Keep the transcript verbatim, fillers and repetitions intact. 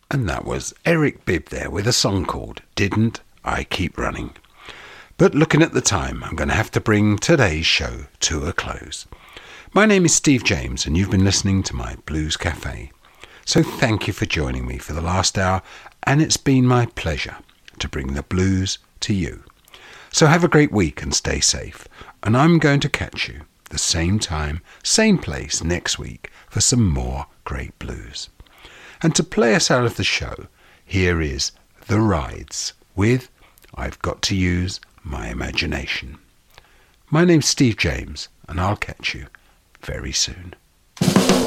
And that was Eric Bibb there with a song called Didn't I Keep Running. But looking at the time, I'm going to have to bring today's show to a close. My name is Steve James, and you've been listening to my Blues Cafe. So thank you for joining me for the last hour, and it's been my pleasure to bring the blues to you. So have a great week and stay safe, and I'm going to catch you the same time, same place next week for some more great blues. And to play us out of the show, here is The Rides with I've Got to Use My Imagination. My name's Steve James, and I'll catch you very soon.